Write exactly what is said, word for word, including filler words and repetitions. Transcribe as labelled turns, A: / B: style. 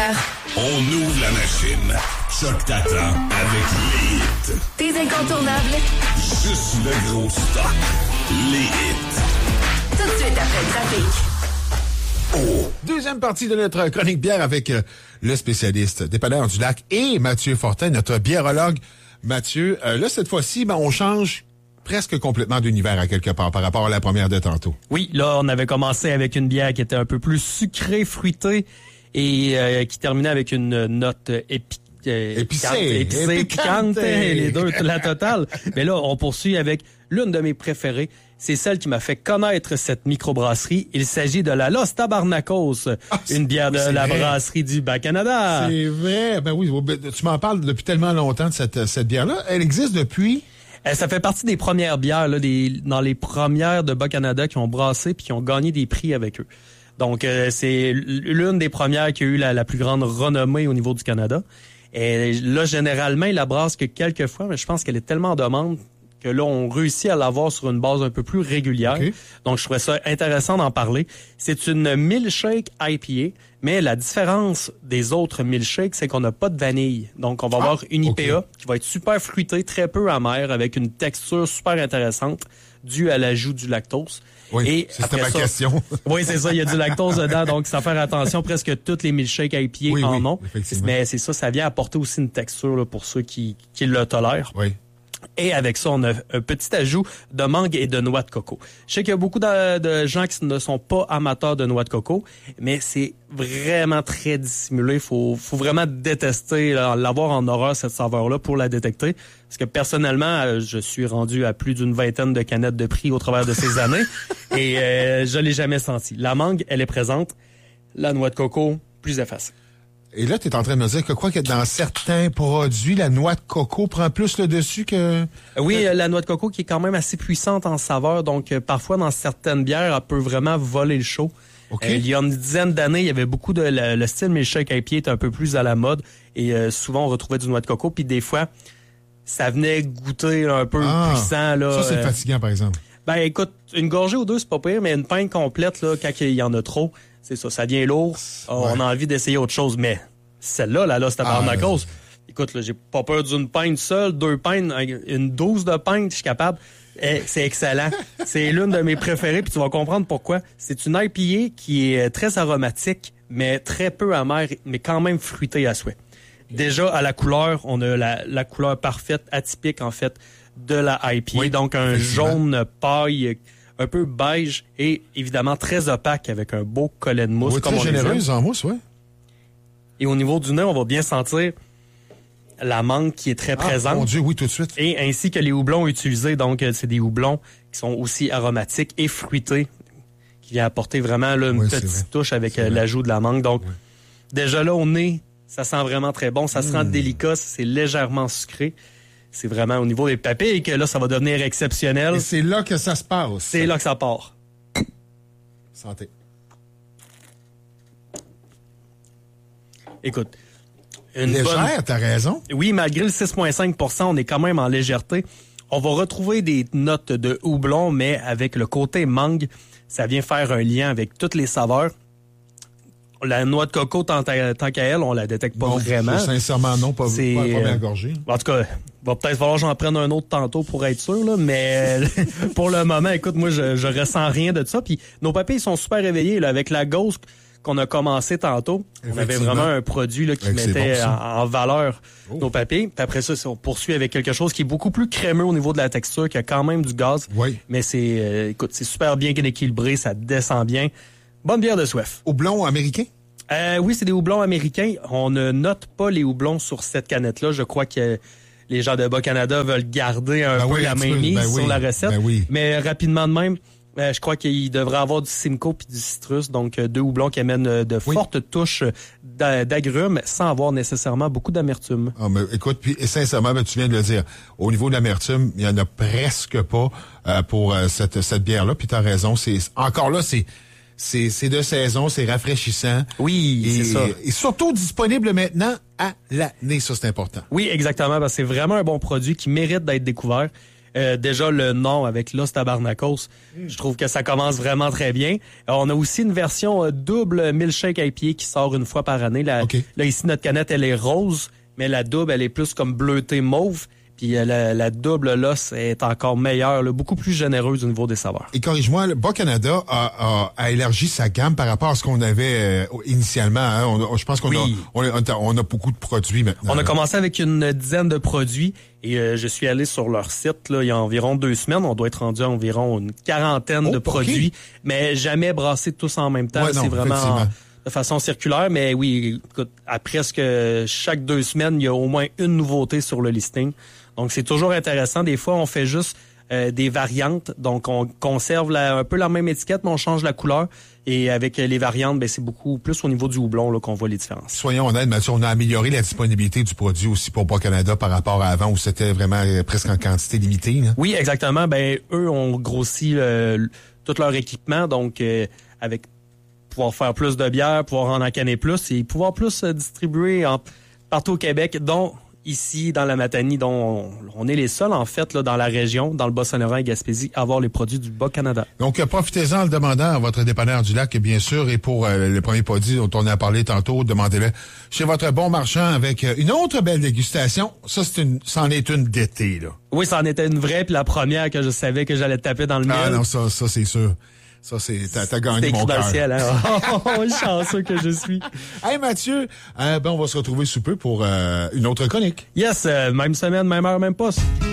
A: bière.
B: On ouvre la machine. Choc t'attend avec les hits.
A: Tes incontournables.
B: Juste le gros stock. Les hits.
A: Tout de suite après le trafic.
C: Oh. Deuxième partie de notre chronique bière avec euh, le spécialiste dépanneur du lac et Mathieu Fortin, notre biérologue. Mathieu, euh, là, cette fois-ci, ben, on change presque complètement d'univers à quelque part par rapport à la première de tantôt.
D: Oui, là, on avait commencé avec une bière qui était un peu plus sucrée, fruitée et euh, qui terminait avec une note épique. Euh,
C: Épicée,
D: piquante, épicée,
C: épicante.
D: piquante, les deux, la totale. Mais là, on poursuit avec l'une de mes préférées. C'est celle qui m'a fait connaître cette microbrasserie. Il s'agit de la Los Tabarnacos,
C: ah,
D: une bière de la vrai. brasserie du Bas-Canada.
C: C'est vrai. Ben oui, tu m'en parles depuis tellement longtemps de cette, cette bière-là. Elle existe depuis...
D: Ça fait partie des premières bières, là, des, dans les premières de Bas-Canada qui ont brassé puis qui ont gagné des prix avec eux. Donc, euh, c'est l'une des premières qui a eu la, la plus grande renommée au niveau du Canada. Et là, généralement, il la brasse que quelques fois, mais je pense qu'elle est tellement en demande que là, on réussit à l'avoir sur une base un peu plus régulière. Okay. Donc, je trouvais ça intéressant d'en parler. C'est une milkshake I P A, mais la différence des autres milkshakes, c'est qu'on n'a pas de vanille. Donc, on va ah, avoir une I P A okay. qui va être super fruitée, très peu amère, avec une texture super intéressante due à l'ajout du lactose.
C: Oui,
D: et
C: c'était ma ça, question.
D: Oui, c'est ça, il y a du lactose dedans, donc ça fait attention, presque toutes les milkshakes I P A
C: oui,
D: en
C: oui,
D: ont. Mais c'est ça, ça vient apporter aussi une texture là, pour ceux qui, qui le tolèrent.
C: Oui.
D: Et avec ça, on a un petit ajout de mangue et de noix de coco. Je sais qu'il y a beaucoup de, de gens qui ne sont pas amateurs de noix de coco, mais c'est vraiment très dissimulé. Faut, faut vraiment détester, là, l'avoir en horreur, cette saveur-là, pour la détecter. Parce que personnellement, je suis rendu à plus d'une vingtaine de canettes de prix au travers de ces années et euh, je l'ai jamais senti. La mangue, elle est présente. La noix de coco, plus effacée.
C: Et là, tu es en train de me dire que quoi que dans certains produits, la noix de coco prend plus le dessus que...
D: Oui, la noix de coco qui est quand même assez puissante en saveur. Donc, euh, parfois, dans certaines bières, elle peut vraiment voler le show. Okay. Euh, il y a une dizaine d'années, il y avait beaucoup de... Le, le style milkshake I P A était un peu plus à la mode. Et euh, souvent, on retrouvait du noix de coco. Puis des fois, ça venait goûter là, un peu
C: ah,
D: puissant. Là,
C: ça, c'est
D: euh,
C: fatigant, par exemple.
D: Ben, écoute, une gorgée ou deux, c'est pas pire. Mais une pinte complète, là, quand il y en a trop... C'est ça, ça devient lourd. Oh, ouais. On a envie d'essayer autre chose, mais celle-là, là, là, c'est tabarnakos. Ah, euh... Écoute, là, j'ai pas peur d'une pinte seule, deux pintes, une douze de pintes, je suis capable. Eh, c'est excellent. C'est l'une de mes préférées, puis tu vas comprendre pourquoi. C'est une I P A qui est très aromatique, mais très peu amère, mais quand même fruitée à souhait. Déjà, à la couleur, on a la, la couleur parfaite, atypique, en fait, de la I P A. Oui, donc un jaune paille, un peu beige et évidemment très opaque avec un beau collet de mousse.
C: Oui,
D: comme
C: très
D: on
C: généreuse en mousse, oui.
D: Et au niveau du nez, on va bien sentir la mangue qui est très
C: ah,
D: présente.
C: Mon Dieu, oui, tout de suite.
D: Et ainsi que les houblons utilisés. Donc, c'est des houblons qui sont aussi aromatiques et fruités, qui viennent apporter vraiment là, une
C: oui,
D: petite touche avec euh, l'ajout de la mangue. Donc, oui. déjà là, au nez, ça sent vraiment très bon. Ça mmh. se rend délicat, c'est légèrement sucré. C'est vraiment au niveau des papilles que là, ça va devenir exceptionnel.
C: Et c'est là que ça se passe.
D: C'est là que ça part.
C: Santé.
D: Écoute. Une
C: Légère,
D: bonne...
C: t'as raison.
D: Oui, malgré le six virgule cinq pour cent, on est quand même en légèreté. On va retrouver des notes de houblon, mais avec le côté mangue, ça vient faire un lien avec toutes les saveurs. La noix de coco, tant, à, tant qu'à elle, on la détecte pas
C: non,
D: vraiment.
C: Sincèrement, non, pas,
D: c'est,
C: pas, pas bien gorgé.
D: En tout cas, il va peut-être falloir que j'en prenne un autre tantôt pour être sûr, là, mais pour le moment, écoute, moi, je, je ressens rien de ça. Puis nos papilles sont super réveillés là, avec la Ghost qu'on a commencé tantôt. On avait vraiment un produit là, qui ouais, mettait bon, en, en valeur oh. nos papilles. Puis après ça, on poursuit avec quelque chose qui est beaucoup plus crémeux au niveau de la texture, qui a quand même du gaz.
C: Oui.
D: Mais c'est, euh, écoute, c'est super bien équilibré, ça descend bien. Bonne bière de soif.
C: Houblon américain?
D: Euh, oui, c'est des houblons américains. On ne note pas les houblons sur cette canette-là. Je crois que les gens de Bas-Canada veulent garder un
C: ben
D: peu
C: oui,
D: la mainmise
C: ben
D: sur
C: oui,
D: la recette.
C: Ben oui.
D: Mais rapidement de même, euh, je crois qu'il devrait avoir du Simcoe puis du citrus. Donc, euh, deux houblons qui amènent de oui. fortes touches d'agrumes sans avoir nécessairement beaucoup d'amertume.
C: Ah, mais écoute, puis sincèrement, ben, tu viens de le dire. Au niveau de l'amertume, il n'y en a presque pas euh, pour euh, cette, cette bière-là. Puis tu as raison. C'est, encore là, c'est... C'est, c'est de saison, c'est rafraîchissant.
D: Oui,
C: et,
D: c'est ça.
C: Et surtout disponible maintenant à l'année, ça c'est important.
D: Oui, exactement, parce que c'est vraiment un bon produit qui mérite d'être découvert. Euh, déjà, le nom avec Los Tabarnakos, mm. je trouve que ça commence vraiment très bien. Euh, on a aussi une version euh, double milkshake I P A qui sort une fois par année. La, okay. Là, ici, notre canette, elle est rose, mais la double, elle est plus comme bleutée mauve. Puis euh, la, la double, là, est encore meilleure, là, beaucoup plus généreuse au niveau des saveurs.
C: Et corrige-moi, le Bas-Canada a, a, a élargi sa gamme par rapport à ce qu'on avait euh, initialement. Hein? On, je pense qu'on oui. a, on, a, on a beaucoup de produits maintenant.
D: On a
C: là.
D: commencé avec une dizaine de produits et euh, je suis allé sur leur site là, il y a environ deux semaines. On doit être rendu à environ une quarantaine oh, de produits, okay. mais jamais brassés tous en même temps.
C: Ouais, non,
D: c'est vraiment de façon circulaire. Mais oui, écoute, à presque chaque deux semaines, il y a au moins une nouveauté sur le listing. Donc, c'est toujours intéressant. Des fois, on fait juste euh, des variantes. Donc, on conserve la, un peu la même étiquette, mais on change la couleur. Et avec les variantes, ben, c'est beaucoup plus au niveau du houblon là, qu'on voit les différences.
C: Soyons honnêtes, Mathieu, on a amélioré la disponibilité du produit aussi pour Bas-Canada par rapport à avant où c'était vraiment euh, presque en quantité limitée. Là.
D: Oui, exactement. Ben, eux ont grossi euh, tout leur équipement. Donc, euh, avec pouvoir faire plus de bière, pouvoir en encanner plus et pouvoir plus euh, distribuer en, partout au Québec, dont... Ici, dans la Matanie, dont on, on est les seuls, en fait, là, dans la région, dans le Bas-Saint-Laurent et Gaspésie, à avoir les produits du Bas-Canada.
C: Donc, profitez-en en le demandant à votre dépanneur du lac, bien sûr, et pour euh, le premier produit dont on a parlé tantôt, demandez-le chez votre bon marchand avec une autre belle dégustation. Ça, c'est une, c'en est une d'été, là.
D: Oui, ça en était une vraie, puis la première que je savais que j'allais taper dans le mille.
C: Ah non, ça, ça, c'est sûr. Ça, c'est, t'as, t'as gagné mon cœur.
D: C'est écrit dans le ciel, hein? Oh, chanceux que je suis.
C: Hey, Mathieu, euh, ben, on va se retrouver sous peu pour euh, une autre chronique.
D: Yes, euh, même semaine, même heure, même poste.